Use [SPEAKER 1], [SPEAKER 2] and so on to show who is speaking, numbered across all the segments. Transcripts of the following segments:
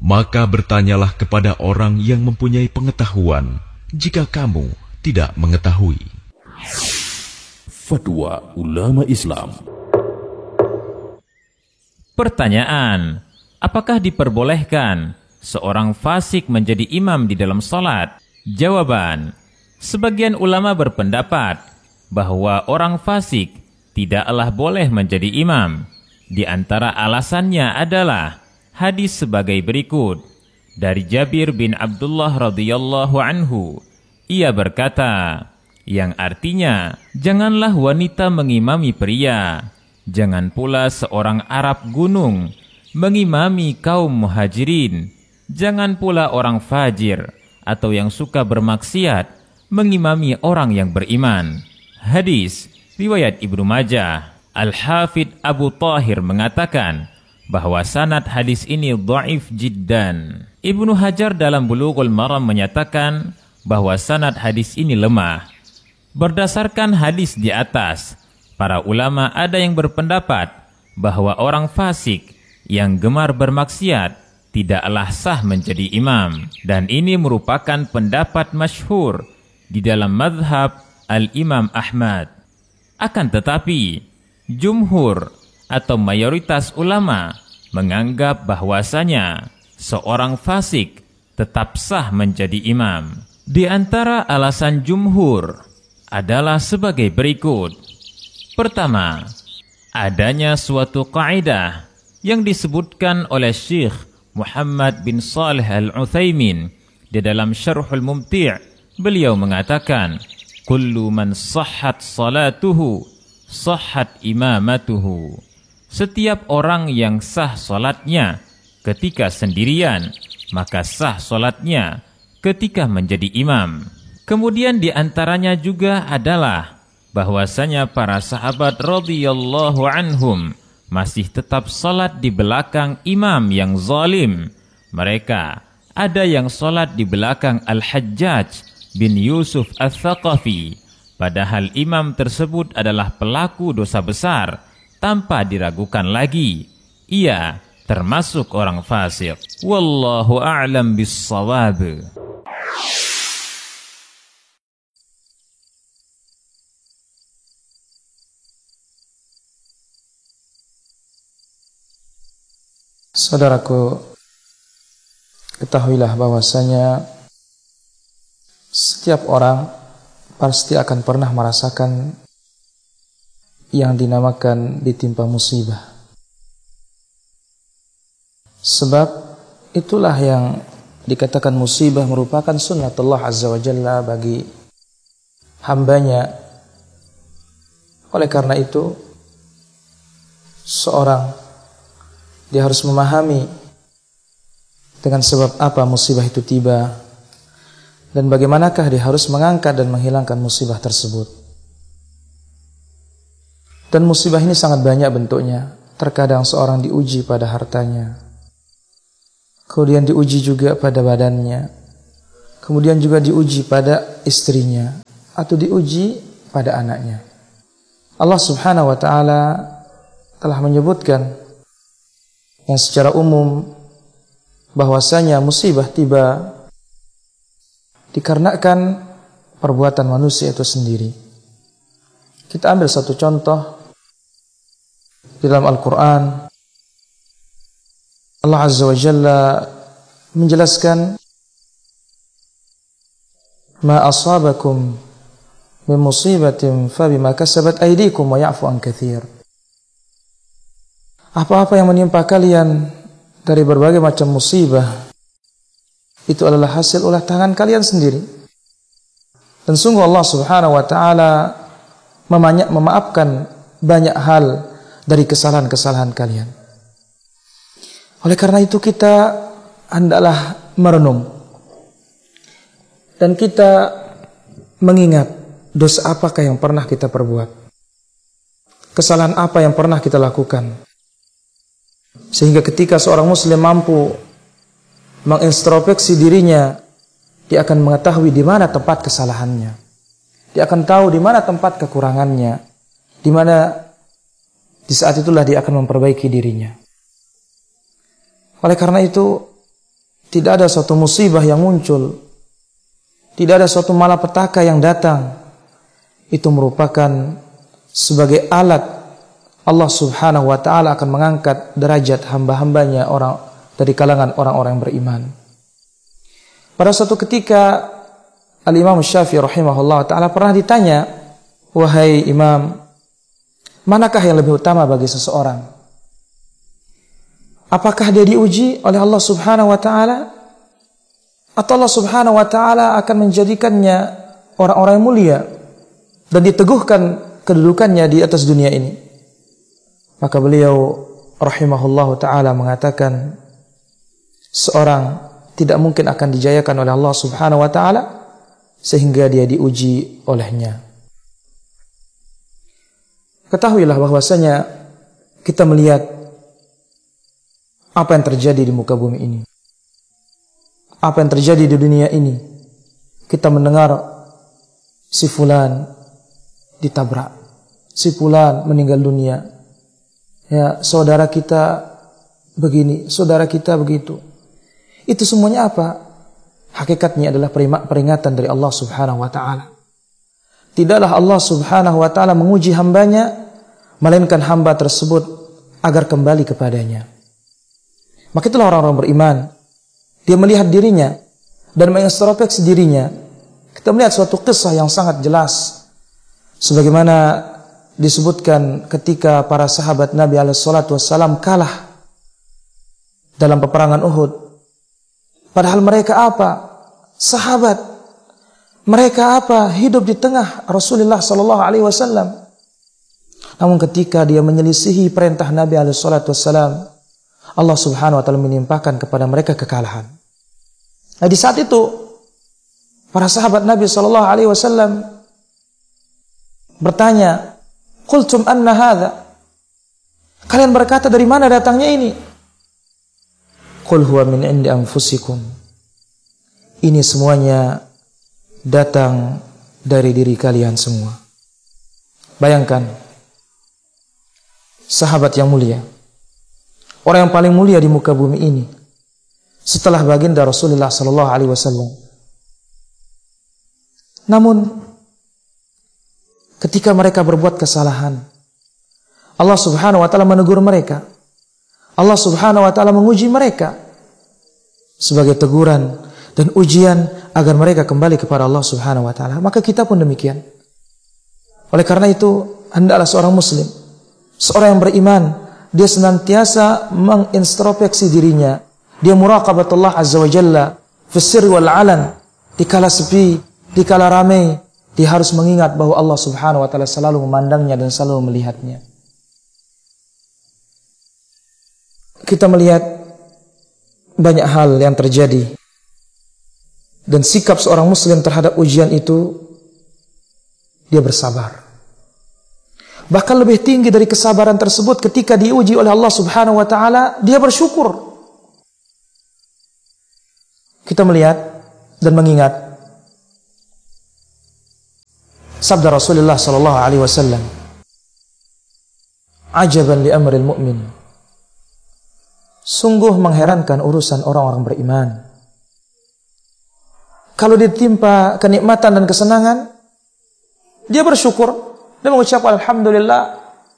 [SPEAKER 1] Maka bertanyalah kepada orang yang mempunyai pengetahuan jika kamu tidak mengetahui.
[SPEAKER 2] Fatwa ulama Islam.
[SPEAKER 3] Pertanyaan: apakah diperbolehkan seorang fasik menjadi imam di dalam salat? Jawaban: sebagian ulama berpendapat bahwa orang fasik tidaklah boleh menjadi imam. Di antara alasannya adalah hadis sebagai berikut. Dari Jabir bin Abdullah radhiyallahu anhu, ia berkata, yang artinya, janganlah wanita mengimami pria, jangan pula seorang Arab gunung mengimami kaum muhajirin, jangan pula orang fajir atau yang suka bermaksiat mengimami orang yang beriman. Hadis riwayat Ibnu Majah. Al-Hafidh Abu Thahir mengatakan bahwa sanad hadis ini dhaif jiddan. Ibnu Hajar dalam Bulughul Maram menyatakan bahwa sanad hadis ini lemah. Berdasarkan hadis di atas, para ulama ada yang berpendapat bahwa orang fasik yang gemar bermaksiat tidaklah sah menjadi imam, dan ini merupakan pendapat masyhur di dalam mazhab Al-Imam Ahmad. Akan tetapi, jumhur atau mayoritas ulama menganggap bahwasanya seorang fasik tetap sah menjadi imam. Di antara alasan jumhur adalah sebagai berikut. Pertama, adanya suatu kaidah yang disebutkan oleh Syekh Muhammad bin Shalih Al-Utsaimin di dalam Syarhul Mumti'. Beliau mengatakan, kullu man sahhat salatuhu sahhat imamatuhu. Setiap orang yang sah salatnya ketika sendirian, maka sah salatnya ketika menjadi imam. Kemudian di antaranya juga adalah bahwasanya para sahabat radhiyallahu anhum masih tetap salat di belakang imam yang zalim. Mereka ada yang salat di belakang Al-Hajjaj bin Yusuf Al-Thaqafi, padahal imam tersebut adalah pelaku dosa besar tanpa diragukan lagi. Ia termasuk orang fasik. Wallahu a'lam bis-shawab.
[SPEAKER 4] Saudaraku, ketahuilah bahwasanya setiap orang pasti akan pernah merasakan yang dinamakan ditimpa musibah. Sebab itulah yang dikatakan musibah merupakan sunnatullah azza wa jalla bagi hambanya. Oleh karena itu, seorang dia harus memahami dengan sebab apa musibah itu tiba dan bagaimanakah dia harus mengangkat dan menghilangkan musibah tersebut. Dan musibah ini sangat banyak bentuknya. Terkadang seorang diuji pada hartanya, kemudian diuji juga pada badannya, kemudian juga diuji pada istrinya, atau diuji pada anaknya. Allah subhanahu wa ta'ala telah menyebutkan yang secara umum bahwasanya musibah tiba dikarenakan perbuatan manusia itu sendiri. Kita ambil satu contoh di dalam Al-Quran. Allah Azza wa Jalla menjelaskan, ma asabakum min musibatin fabima kasabat aydikum wa ya'fu an katsir. Apa-apa yang menimpa kalian dari berbagai macam musibah itu adalah hasil ulah tangan kalian sendiri. Dan sungguh Allah subhanahu wa ta'ala memaafkan banyak hal dari kesalahan-kesalahan kalian. Oleh karena itu kita hendaklah merenung dan kita mengingat dosa apakah yang pernah kita perbuat, kesalahan apa yang pernah kita lakukan, sehingga ketika seorang muslim mampu mengintrospeksi dirinya, dia akan mengetahui di mana tempat kesalahannya. Dia akan tahu di mana tempat kekurangannya, di mana di saat itulah dia akan memperbaiki dirinya. Oleh karena itu, tidak ada suatu musibah yang muncul, tidak ada suatu malapetaka yang datang, itu merupakan sebagai alat Allah Subhanahu wa ta'ala akan mengangkat derajat hamba-hambanya orang dari kalangan orang-orang yang beriman. Pada suatu ketika Al-Imam Syafi'i rahimahullah ta'ala pernah ditanya, wahai Imam, manakah yang lebih utama bagi seseorang? Apakah dia diuji oleh Allah Subhanahu wa ta'ala, atau Allah Subhanahu wa ta'ala akan menjadikannya orang-orang yang mulia dan diteguhkan kedudukannya di atas dunia ini? Maka beliau rahimahullahu ta'ala mengatakan, seorang tidak mungkin akan dijayakan oleh Allah Subhanahu wa ta'ala sehingga dia diuji olehnya. Ketahuilah bahwasanya kita melihat apa yang terjadi di muka bumi ini, apa yang terjadi di dunia ini. Kita mendengar si fulan ditabrak, si fulan meninggal dunia, ya, saudara kita begini, saudara kita begitu. Itu semuanya apa? Hakikatnya adalah peringatan dari Allah Subhanahu wa ta'ala. Tidaklah Allah Subhanahu wa ta'ala menguji hambanya, melainkan hamba tersebut agar kembali kepadanya. Maka itulah orang-orang beriman. Dia melihat dirinya dan mengintrospeksi dirinya. Kita melihat suatu kisah yang sangat jelas, sebagaimana disebutkan ketika para sahabat Nabi SAW kalah dalam peperangan Uhud. Padahal mereka apa? Sahabat. Mereka apa? Hidup di tengah Rasulullah SAW. Namun ketika dia menyelisihi perintah Nabi SAW, Allah Subhanahu wa ta'ala menimpakan kepada mereka kekalahan. Nah, di saat itu para sahabat Nabi SAW bertanya, "Qultum anna hadza?" Kalian berkata, dari mana datangnya ini? "Qul huwa min indi anfusikum." Ini semuanya datang dari diri kalian semua. Bayangkan, sahabat yang mulia, orang yang paling mulia di muka bumi ini, setelah baginda Rasulullah sallallahu alaihi wasallam. Namun ketika mereka berbuat kesalahan, Allah Subhanahu wa ta'ala menegur mereka. Allah Subhanahu wa ta'ala menguji mereka sebagai teguran dan ujian agar mereka kembali kepada Allah Subhanahu wa ta'ala. Maka kita pun demikian. Oleh karena itu, hendaklah seorang muslim, seorang yang beriman, dia senantiasa mengintrospeksi dirinya. Dia muraqabatullah azza wa jalla fi sirri wal alan. Di kala sepi, di kala ramai, dia harus mengingat bahwa Allah Subhanahu wa ta'ala selalu memandangnya dan selalu melihatnya. Kita melihat banyak hal yang terjadi, dan sikap seorang muslim terhadap ujian itu, dia bersabar. Bahkan lebih tinggi dari kesabaran tersebut, ketika diuji oleh Allah Subhanahu wa ta'ala, dia bersyukur. Kita melihat dan mengingat sabda Rasulullah sallallahu alaihi wasallam, "Ajaban li amril mu'min." Sungguh mengherankan urusan orang-orang beriman. Kalau ditimpa kenikmatan dan kesenangan, dia bersyukur dan mengucap alhamdulillah.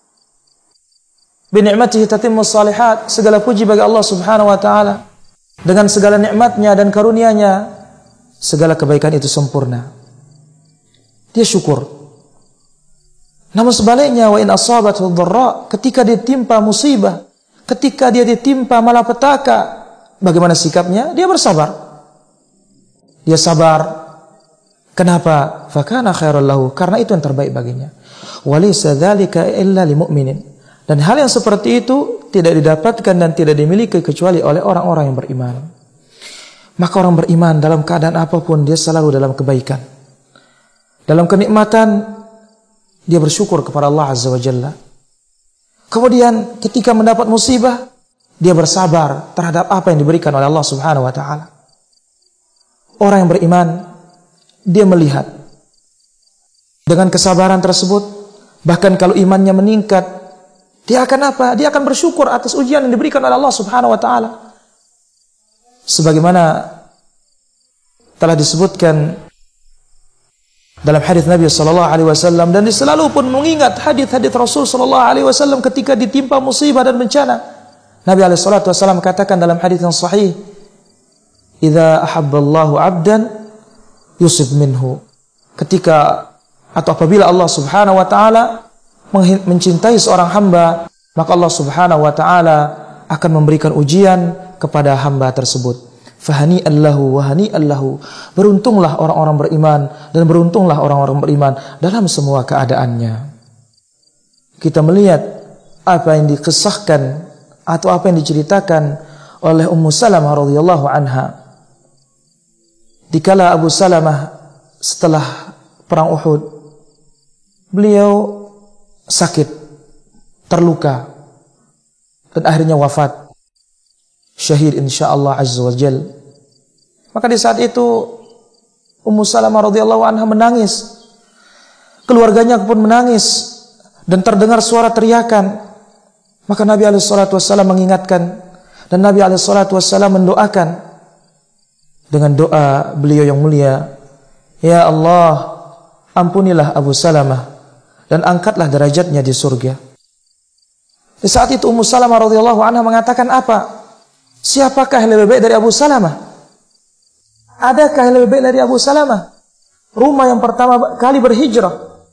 [SPEAKER 4] Bi ni'matihi tatimmus shalihat. Segala puji bagi Allah Subhanahu wa ta'ala. Dengan segala nikmatnya dan karunia-Nya, segala kebaikan itu sempurna. Dia syukur. Namun sebaliknya, wa in asabathu dharra, ketika ditimpa musibah, ketika dia ditimpa malapetaka, bagaimana sikapnya? Dia bersabar. Dia sabar. Kenapa? Fakana khairal lahu, karena itu yang terbaik baginya. Walaysa dzalika illa lil mu'minin. Dan hal yang seperti itu tidak didapatkan dan tidak dimiliki kecuali oleh orang-orang yang beriman. Maka orang beriman dalam keadaan apapun, dia selalu dalam kebaikan. Dalam kenikmatan, dia bersyukur kepada Allah Azza wa Jalla. Kemudian ketika mendapat musibah, dia bersabar terhadap apa yang diberikan oleh Allah Subhanahu wa ta'ala. Orang yang beriman, dia melihat dengan kesabaran tersebut, bahkan kalau imannya meningkat, dia akan apa? Dia akan bersyukur atas ujian yang diberikan oleh Allah Subhanahu wa ta'ala. sebagaimana telah disebutkan dalam hadis Nabi sallallahu alaihi wasallam, dan selalu pun mengingat hadis-hadis Rasul sallallahu alaihi wasallam ketika ditimpa musibah dan bencana. Nabi alaihi salatu wasallam katakan dalam hadis yang sahih, "Idza ahabballahu 'abdan yusib minhu." Ketika atau apabila Allah Subhanahu wa taala mencintai seorang hamba, maka Allah Subhanahu wa taala akan memberikan ujian kepada hamba tersebut. Fahani allahu wahani allahu. Beruntunglah orang-orang beriman dan beruntunglah orang-orang beriman dalam semua keadaannya. Kita melihat apa yang dikisahkan atau apa yang diceritakan oleh Ummu Salamah radhiyallahu anha. Dikala Abu Salamah setelah perang Uhud, beliau sakit, terluka, dan akhirnya wafat. Syahid insyaallah azza wa jal. Maka di saat itu Ummu Salamah radhiyallahu anha menangis. Keluarganya pun menangis dan terdengar suara teriakan. Maka Nabi alaihi salatu wasallam mengingatkan dan Nabi alaihi salatu wasallam mendoakan dengan doa beliau yang mulia, "Ya Allah, ampunilah Abu Salamah dan angkatlah derajatnya di surga." Di saat itu Ummu Salamah radhiyallahu anha mengatakan apa? Siapakah yang lebih baik dari Abu Salamah? Adakah yang lebih baik dari Abu Salamah? Rumah yang pertama kali berhijrah.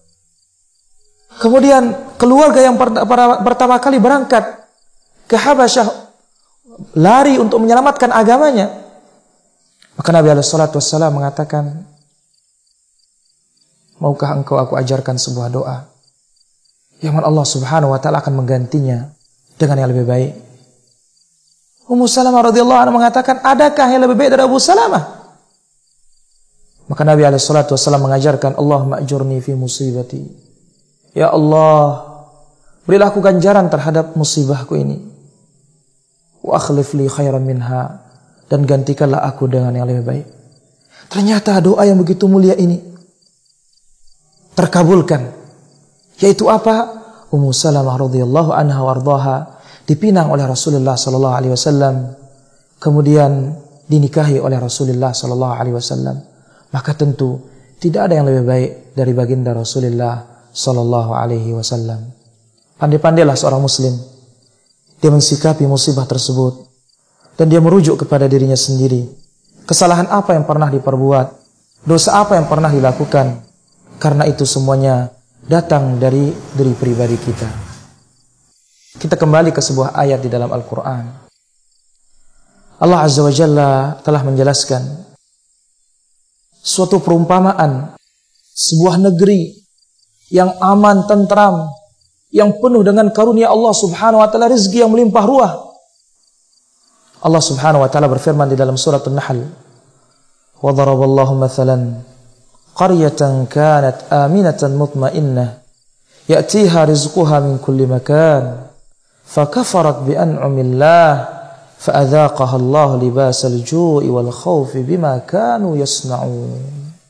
[SPEAKER 4] Kemudian keluarga yang pertama kali berangkat ke Habasyah, lari untuk menyelamatkan agamanya. Maka Nabi SAW mengatakan, "Maukah engkau aku ajarkan sebuah doa yang Allah Subhanahu wa taala akan menggantinya dengan yang lebih baik?" Ummu Salamah radhiyallahu anha mengatakan, "Adakah yang lebih baik dari Abu Salamah?" Maka Nabi SAW mengajarkan, "Allahumma ajurni fi musibati." Ya Allah, berilah aku ganjaran terhadap musibahku ini. Wa akhlif li khairan minha, dan gantikanlah aku dengan yang lebih baik. Ternyata doa yang begitu mulia ini terkabulkan. Yaitu apa? Ummu Salamah radhiyallahu anha wardaha dipinang oleh Rasulullah sallallahu alaihi wasallam, kemudian dinikahi oleh Rasulullah sallallahu alaihi wasallam. Maka tentu tidak ada yang lebih baik dari baginda Rasulullah sallallahu alaihi wasallam. Pandai-pandailah seorang muslim dia mensikapi musibah tersebut dan dia merujuk kepada dirinya sendiri. Kesalahan apa yang pernah diperbuat, dosa apa yang pernah dilakukan, karena itu semuanya datang dari diri pribadi kita. Kita kembali ke sebuah ayat di dalam Al-Quran. Allah Azza wa Jalla telah menjelaskan suatu perumpamaan sebuah negeri yang aman, tentram, yang penuh dengan karunia Allah Subhanahu wa taala, rezeki yang melimpah ruah. Allah Subhanahu wa taala berfirman di dalam surat An-Nahl, "Wa daraballahu mathalan qaryatan kanat aminatan mutmainnah ya'tiha rizquha min kulli makan fakafarat bi an'amillah fa'adzaqaha Allah libasal ju'i wal khawfi bima kanu yasna'un."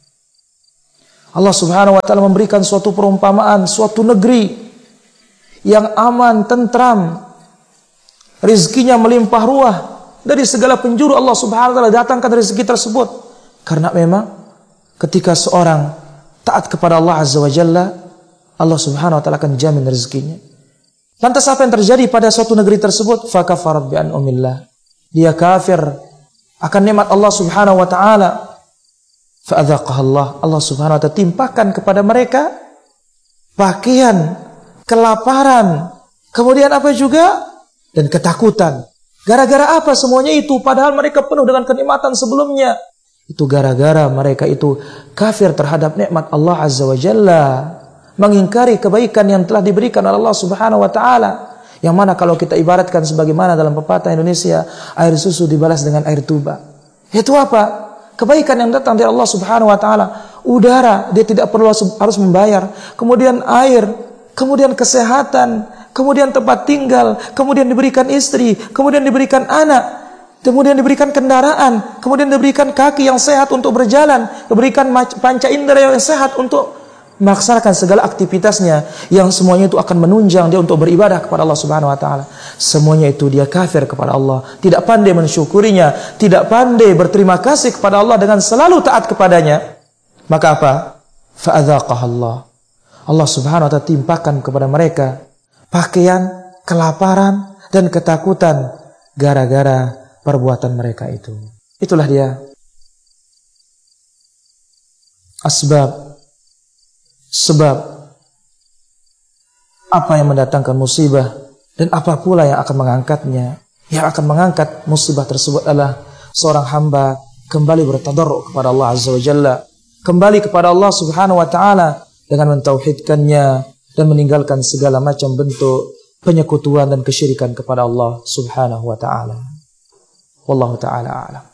[SPEAKER 4] Allah Subhanahu wa taala memberikan suatu perumpamaan suatu negeri yang aman, tentram, rezekinya melimpah ruah, dari segala penjuru Allah Subhanahu wa taala datangkan rezeki tersebut. Karena memang ketika seorang taat kepada Allah Azza wa Jalla, Allah Subhanahu wa taala akan jamin rezekinya. Lantas apa yang terjadi pada suatu negeri tersebut? Fakafarat bi an'amillah. Dia kafir akan nikmat Allah Subhanahu wa taala. Fa'adzaqaha Allah Subhanahu wa taala timpakan kepada mereka pakaian, kelaparan, kemudian apa juga? Dan ketakutan. Gara-gara apa semuanya itu? Padahal mereka penuh dengan kenikmatan sebelumnya. Itu gara-gara mereka itu kafir terhadap nikmat Allah Azza wa Jalla, mengingkari kebaikan yang telah diberikan oleh Allah Subhanahu wa taala. Yang mana kalau kita ibaratkan sebagaimana dalam pepatah Indonesia, air susu dibalas dengan air tuba. Itu apa? Kebaikan yang datang dari Allah Subhanahu wa taala. Udara dia tidak perlu harus membayar, kemudian air, kemudian kesehatan, kemudian tempat tinggal, kemudian diberikan istri, kemudian diberikan anak, kemudian diberikan kendaraan, kemudian diberikan kaki yang sehat untuk berjalan, diberikan panca indera yang sehat untuk melaksanakan segala aktivitasnya yang semuanya itu akan menunjang dia untuk beribadah kepada Allah Subhanahu wa taala. Semuanya itu dia kafir kepada Allah, tidak pandai mensyukurinya, tidak pandai berterima kasih kepada Allah dengan selalu taat kepadanya. Maka apa? Fa'adzaqaha Allah. Allah Subhanahu wa taala timpakan kepada mereka pakaian kelaparan dan ketakutan gara-gara perbuatan mereka itu. Itulah dia sebab apa yang mendatangkan musibah dan apa pula yang akan mengangkatnya. Yang akan mengangkat musibah tersebut adalah seorang hamba kembali bertadarruk kepada Allah Azza wa Jalla, kembali kepada Allah Subhanahu wa taala dengan mentauhidkannya dan meninggalkan segala macam bentuk penyekutuan dan kesyirikan kepada Allah Subhanahu wa taala. Wallahu taala a'lam.